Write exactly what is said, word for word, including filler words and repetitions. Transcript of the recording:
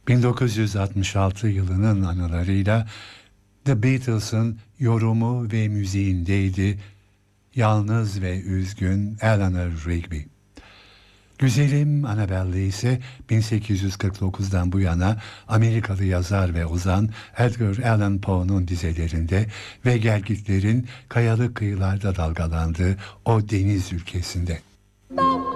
bin dokuz yüz altmış altı yılının anılarıyla The Beatles'ın yorumu ve müziğindeydi yalnız ve üzgün Eleanor Rigby. Güzelim Annabelle ise bin sekiz yüz kırk dokuzdan bu yana Amerikalı yazar ve ozan Edgar Allan Poe'nun dizelerinde ve gelgitlerin kayalık kıyılarda dalgalandığı o deniz ülkesinde.